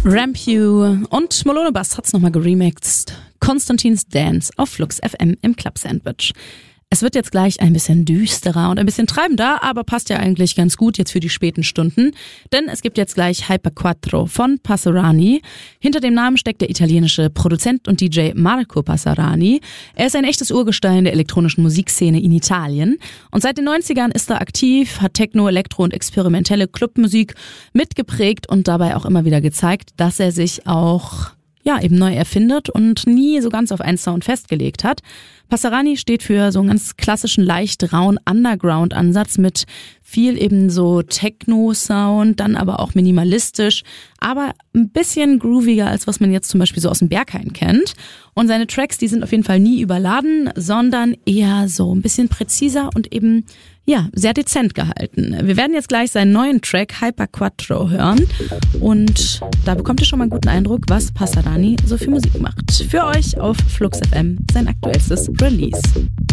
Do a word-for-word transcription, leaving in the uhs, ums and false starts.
Rampew und Molone Bass hat's nochmal geremixed. Konstantins Dance auf Flux F M im Club Sandwich. Es wird jetzt gleich ein bisschen düsterer und ein bisschen treibender, aber passt ja eigentlich ganz gut jetzt für die späten Stunden, denn es gibt jetzt gleich Hyper Quattro von Passarani. Hinter dem Namen steckt der italienische Produzent und D J Marco Passarani. Er ist ein echtes Urgestein der elektronischen Musikszene in Italien und seit den neunzigern ist er aktiv, hat Techno, Elektro und experimentelle Clubmusik mitgeprägt und dabei auch immer wieder gezeigt, dass er sich auch ja eben neu erfindet und nie so ganz auf einen Sound festgelegt hat. Passarani steht für so einen ganz klassischen, leicht rauen Underground-Ansatz mit viel eben so Techno-Sound, dann aber auch minimalistisch, aber ein bisschen grooviger, als was man jetzt zum Beispiel so aus dem Berghain kennt. Und seine Tracks, die sind auf jeden Fall nie überladen, sondern eher so ein bisschen präziser und eben ja sehr dezent gehalten. Wir werden jetzt gleich seinen neuen Track Hyper Quattro hören und da bekommt ihr schon mal einen guten Eindruck, was Passarani so für Musik macht. Für euch auf Flux F M sein aktuellstes Release.